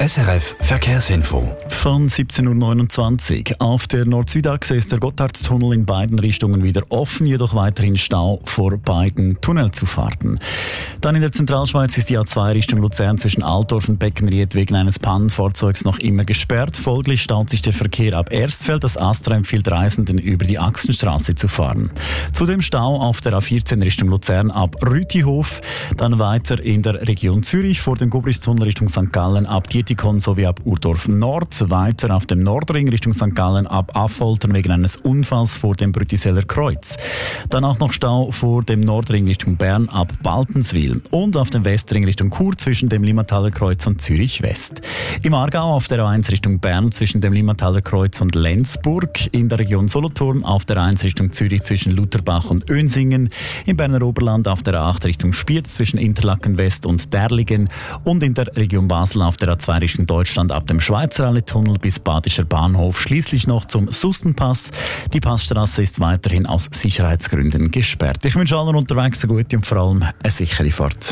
SRF Verkehrsinfo. Von 17.29 Uhr. Auf der Nord-Süd-Achse ist der Gotthardtunnel in beiden Richtungen wieder offen, jedoch weiterhin Stau vor beiden Tunnelzufahrten. Dann in der Zentralschweiz ist die A2 Richtung Luzern zwischen Altdorf und Beckenried wegen eines Pannenfahrzeugs noch immer gesperrt. Folglich staut sich der Verkehr ab Erstfeld. Das ASTRA empfiehlt Reisenden, über die Axenstraße zu fahren. Zudem Stau auf der A14 Richtung Luzern ab Rütihof. Dann weiter in der Region Zürich vor dem Gubristunnel Richtung St. Gallen ab Dietikon sowie ab Urdorf Nord. Weiter auf dem Nordring Richtung St. Gallen ab Affoltern wegen eines Unfalls vor dem Brütiseller Kreuz. Dann auch noch Stau vor dem Nordring Richtung Bern ab Baltenswil. Und auf dem Westring Richtung Chur zwischen dem Limmataler Kreuz und Zürich West. Im Aargau auf der A1 Richtung Bern zwischen dem Limmataler Kreuz und Lenzburg. In der Region Solothurn auf der A1 Richtung Zürich zwischen Lutherbach und Önsingen. Im Berner Oberland auf der A8 Richtung Spiez zwischen Interlaken West und Derligen. Und in der Region Basel auf der A2 Richtung Deutschland ab dem Schweizerallee-Tunnel bis Badischer Bahnhof. Schließlich noch zum Sustenpass. Die Passstraße ist weiterhin aus Sicherheitsgründen gesperrt. Ich wünsche allen unterwegs eine gute und vor allem eine sichere Fahrt.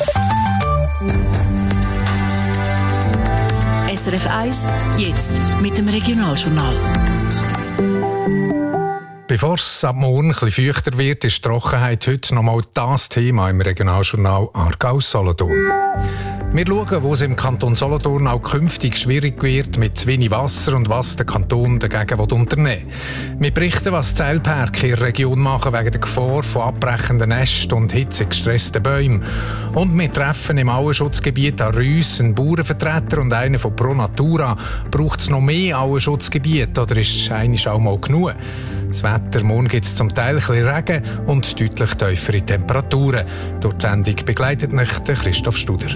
SRF 1, jetzt mit dem Regionaljournal. Bevor es ab morgen ein bisschen feuchter wird, ist die Trockenheit heute nochmal das Thema im Regionaljournal Aargau-Solothurn. Wir schauen, wo es im Kanton Solothurn auch künftig schwierig wird mit zu wenig Wasser und was der Kanton dagegen unternehmen will. Wir berichten, was die Seilparke in der Region machen wegen der Gefahr von abbrechenden Ästen und hitzegestressten Bäumen. Und wir treffen im Auenschutzgebiet an Rüss einen Bauernvertreter und einen von Pro Natura. Braucht es noch mehr Auenschutzgebiete oder ist eigentlich auch mal genug? Das Wetter, morgen gibt es zum Teil ein bisschen Regen und deutlich tiefere Temperaturen. Durch die Sendung begleitet mich der Christoph Studer.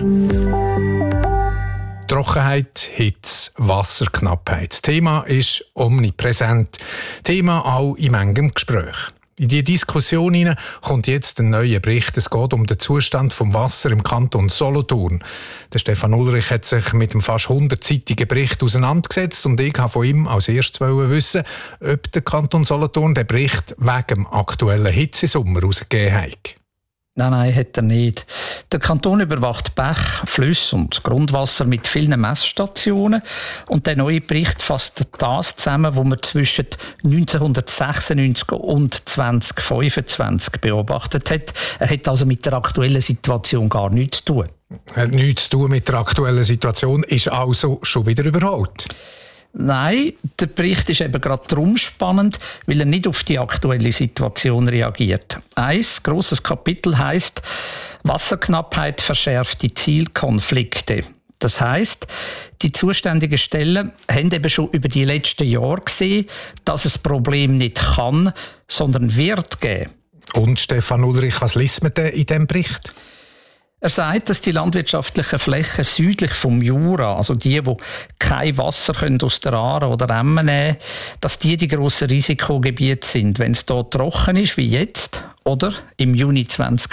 Trockenheit, Hitze, Wasserknappheit. Das Thema ist omnipräsent. Thema auch in manchem Gespräch. In diese Diskussion hinein kommt jetzt ein neuer Bericht. Es geht um den Zustand des Wassers im Kanton Solothurn. Der Stefan Ulrich hat sich mit dem fast 100-seitigen Bericht auseinandergesetzt und ich wollte von ihm als erstes wissen, ob der Kanton Solothurn den Bericht wegen dem aktuellen Hitzesommer herausgegeben hat. Nein, hat er nicht. Der Kanton überwacht Bäche, Flüsse und Grundwasser mit vielen Messstationen. Und der neue Bericht fasst das zusammen, was man zwischen 1996 und 2025 beobachtet hat. Er hat also mit der aktuellen Situation gar nichts zu tun. Hat nichts zu tun mit der aktuellen Situation, ist also schon wieder überholt. Nein, der Bericht ist eben gerade darum spannend, weil er nicht auf die aktuelle Situation reagiert. Ein grosses Kapitel heisst «Wasserknappheit verschärft die Zielkonflikte». Das heisst, die zuständigen Stellen haben eben schon über die letzten Jahre gesehen, dass es Problem nicht kann, sondern wird geben. Und Stefan Ulrich, was liest man denn in diesem Bericht? Er sagt, dass die landwirtschaftlichen Flächen südlich vom Jura, also die kein Wasser aus der Aare oder Emme nehmen können, dass die grossen Risikogebiete sind. Wenn es hier trocken ist, wie jetzt, oder im Juni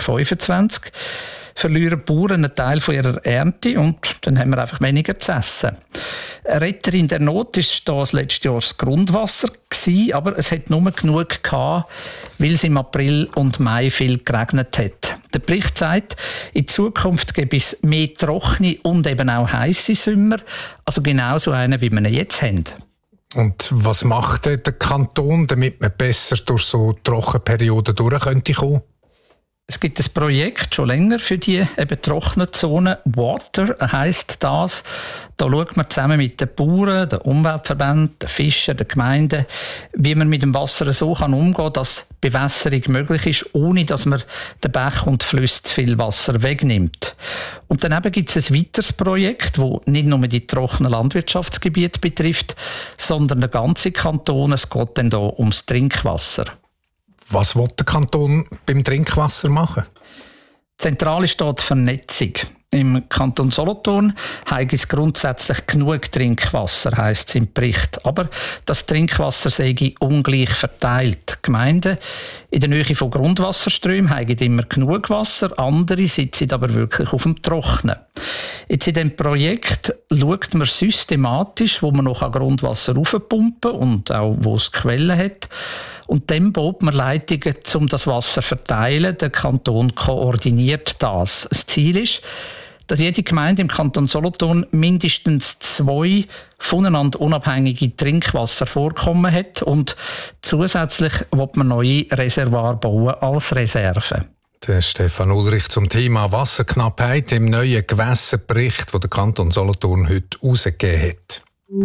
2025, verlieren die Bauern einen Teil von ihrer Ernte und dann haben wir einfach weniger zu essen. Ein Retter in der Not war das letztes Jahr das Grundwasser, aber es hat nur genug gehabt, weil es im April und Mai viel geregnet hat. Der Bericht sagt, in Zukunft gibt es mehr trockene und eben auch heisse Sommer, also genauso einen, wie wir ihn jetzt haben. Und was macht der Kanton, damit man besser durch so Trockenperioden durch könnte kommen? Es gibt ein Projekt schon länger für die eben trockenen Zonen. Water heisst das. Da schaut man zusammen mit den Bauern, den Umweltverbänden, den Fischern, den Gemeinden, wie man mit dem Wasser so umgehen kann, dass Bewässerung möglich ist, ohne dass man den Bach und die Flüsse zu viel Wasser wegnimmt. Und daneben gibt es ein weiteres Projekt, das nicht nur die trockenen Landwirtschaftsgebiete betrifft, sondern den ganzen Kanton. Es geht dann hier ums Trinkwasser. Was will der Kanton beim Trinkwasser machen? Zentral steht die Vernetzung. Im Kanton Solothurn habe es grundsätzlich genug Trinkwasser, heisst es im Bericht. Aber das Trinkwasser sei ungleich verteilt. Die Gemeinden in der Nähe von Grundwasserströmen haben immer genug Wasser, andere sitzen aber wirklich auf dem Trocknen. Jetzt in diesem Projekt schaut man systematisch, wo man noch Grundwasser raufpumpen kann und auch wo es Quellen hat. Und dann baut man Leitungen, um das Wasser zu verteilen. Der Kanton koordiniert das. Das Ziel ist, dass jede Gemeinde im Kanton Solothurn mindestens 2 voneinander unabhängige Trinkwasservorkommen hat und zusätzlich will man neue Reservoire bauen als Reserve. Der Stefan Ulrich zum Thema Wasserknappheit im neuen Gewässerbericht, den der Kanton Solothurn heute herausgegeben hat.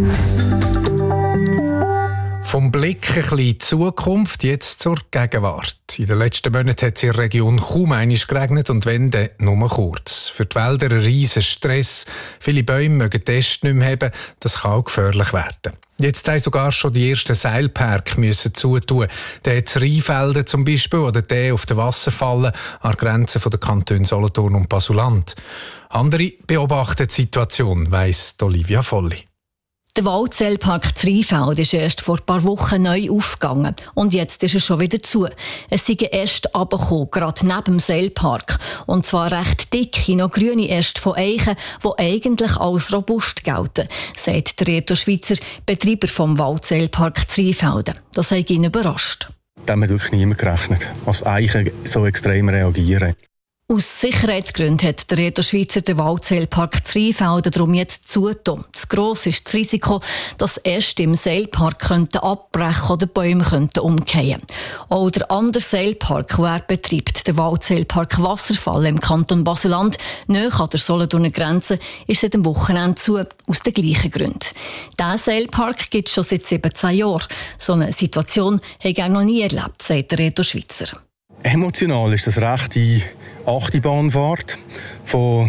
Vom Blick ein bisschen in die Zukunft, jetzt zur Gegenwart. In den letzten Monaten hat es in der Region kaum einmal geregnet und wenn, dann nur kurz. Für die Wälder ein riesen Stress. Viele Bäume mögen die Äste nicht mehr haben. Das kann auch gefährlich werden. Jetzt haben sogar schon die ersten Seilparks müssen zutun. Der in Rheinfelden zum Beispiel oder der auf den Wasserfallen an der Grenze der Kantone Solothurn und Basel-Land. Andere beobachten die Situation, weiss Olivia Volli. Der Waldseilpark Rheinfelden ist erst vor ein paar Wochen neu aufgegangen. Und jetzt ist er schon wieder zu. Es sind Äste runtergekommen, gerade neben dem Seilpark. Und zwar recht dicke, noch grüne Äste von Eichen, die eigentlich als robust gelten, sagt der Reto Schweizer, Betreiber vom Waldseilpark Rheinfelden. Das hat ihn überrascht. Damit hat wirklich niemand gerechnet, als Eichen so extrem reagieren. Aus Sicherheitsgründen hat der Reto Schweizer den Waldseilpark Rheinfelden darum jetzt zugetan. Zu gross ist das Risiko, dass Äste im Seilpark abbrechen oder Bäume umfallen. Auch der andere Seilpark, den er betreibt, der Waldseilpark Wasserfallen im Kanton Basel-Land, nahe an der Solothurner Grenze, ist seit dem Wochenende zu, aus den gleichen Gründen. Diesen Seilpark gibt es schon seit 17 Jahren. So eine Situation habe ich auch noch nie erlebt, sagt der Reto Schweizer. Emotional ist das rechte Achterbahnfahrt. Von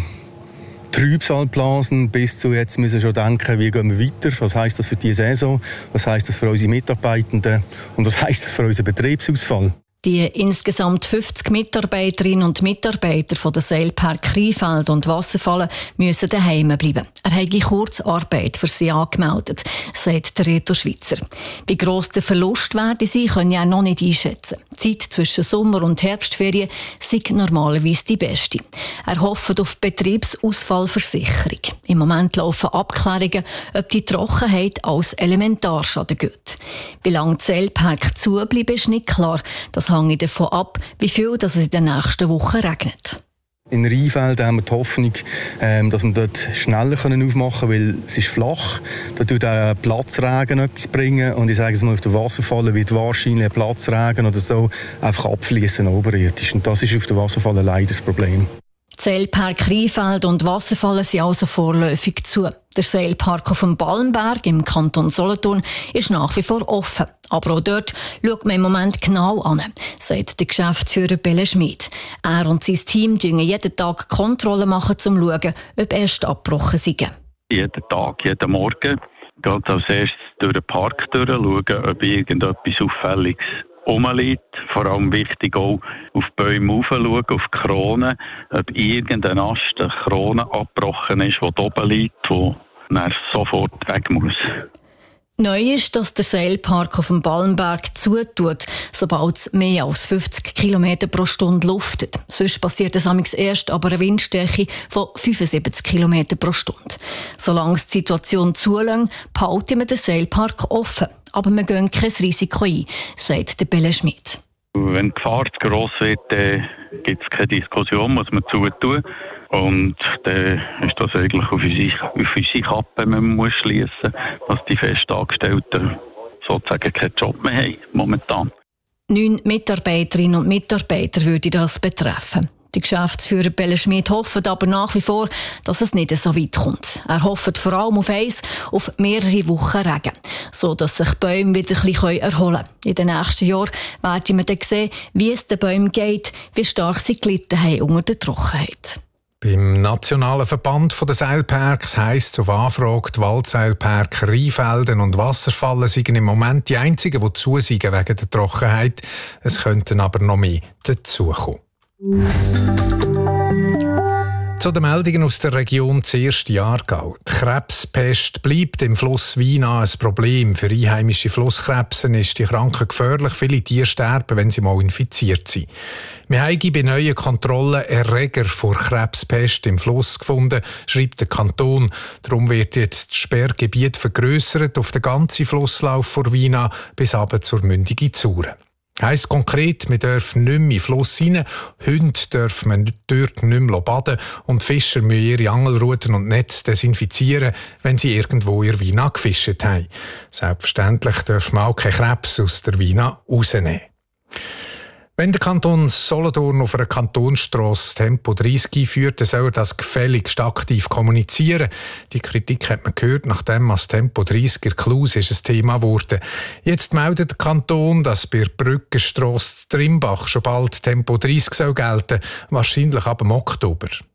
Trübsalblasen bis zu jetzt müssen wir schon denken, wie gehen wir weiter, was heisst das für die Saison, was heisst das für unsere Mitarbeitenden und was heisst das für unseren Betriebsausfall. Die insgesamt 50 Mitarbeiterinnen und Mitarbeiter von der Seilpark Rheinfelden und Wasserfallen müssen daheim bleiben. Er habe Kurzarbeit für sie angemeldet, sagt der Reto Schweizer. Wie gross der Verlust werde sein, können ja noch nicht einschätzen. Die Zeit zwischen Sommer- und Herbstferien sei normalerweise die beste. Er hofft auf Betriebsausfallversicherung. Im Moment laufen Abklärungen, ob die Trockenheit als Elementarschaden gilt. Wie lange die Seilpark zubleiben, ist nicht klar. Das hängt davon ab, wie viel es in den nächsten Wochen regnet. In Rheinfelden haben wir die Hoffnung, dass wir dort schneller aufmachen können, weil es ist flach. Da tut auch Platzregen etwas bringen. Und ich sage es mal, auf der Wasserfalle wird wahrscheinlich ein Platzregen oder so einfach abfließen oberirdisch. Und das ist auf der Wasserfalle leider das Problem. Die Seilpark Rheinfelden und Wasserfallen sind also vorläufig zu. Der Seilpark auf dem Balmberg im Kanton Solothurn ist nach wie vor offen. Aber auch dort schaut man im Moment genau an, sagt der Geschäftsführer Belle Schmid. Er und sein Team machen jeden Tag Kontrollen, um zu schauen, ob Äste abgebrochen sind. Jeden Tag, jeden Morgen geht als erstes durch den Park durch, schauen, ob irgendetwas Auffälliges rumliegt. Vor allem wichtig auch auf die Bäume raufschauen, auf die Kronen, ob irgendein Ast, eine Krone abgebrochen ist, die oben liegt, wo dann sofort weg muss. Neu ist, dass der Seilpark auf dem Balmberg zutut, sobald es mehr als 50 km pro Stunde luftet. Sonst passiert es erst aber eine Windstärke von 75 km pro Stunde. Solange es die Situation zulässt, behalten wir den Seilpark offen. Aber wir gehen kein Risiko ein, sagt der Belle Schmid. Wenn die Gefahr zu gross wird, dann gibt es keine Diskussion, muss man zutun. Und dann ist das eigentlich auf unsere Kappe, wenn man muss schliessen, dass die Festangestellten sozusagen keinen Job mehr haben momentan. 9 Mitarbeiterinnen und Mitarbeiter würde das betreffen. Die Geschäftsführer Belle Schmid hoffen aber nach wie vor, dass es nicht so weit kommt. Er hofft vor allem auf mehrere Wochen Regen, sodass sich Bäume wieder ein bisschen erholen können. In den nächsten Jahren werden wir dann sehen, wie es den Bäumen geht, wie stark sie gelitten haben unter der Trockenheit. Beim Nationalen Verband der Seilparks heisst es auf Anfrage, die Waldseilpark Rheinfelden und Wasserfallen seien im Moment die einzigen, die zu sind wegen der Trockenheit. Es könnten aber noch mehr dazukommen. Zu den Meldungen aus der Region zuerst Aargau. Die Krebspest bleibt im Fluss Wina ein Problem. Für einheimische Flusskrebsen ist die Krankheit gefährlich. Viele Tiere sterben, wenn sie mal infiziert sind. Wir haben bei neuen Kontrollen Erreger vor Krebspest im Fluss gefunden, schreibt der Kanton. Darum wird jetzt das Sperrgebiet vergrössert auf den ganzen Flusslauf vor Wina bis runter zur Mündige Zure. Heisst konkret, man darf nicht mehr in den Fluss rein, Hunde dürfen man dort nicht mehr baden und Fischer müssen ihre Angelruten und Netze desinfizieren, wenn sie irgendwo in der Wina gefischt haben. Selbstverständlich darf man auch keine Krebs aus der Wina rausnehmen. Wenn der Kanton Solothurn auf einer Kantonsstrasse Tempo 30 einführt, dann soll er das gefälligst aktiv kommunizieren. Die Kritik hat man gehört, nachdem das Tempo 30 in Klus ist ein Thema geworden. Jetzt meldet der Kanton, dass bei der Brückenstrasse Trimbach schon bald Tempo 30 soll gelten, wahrscheinlich ab dem Oktober.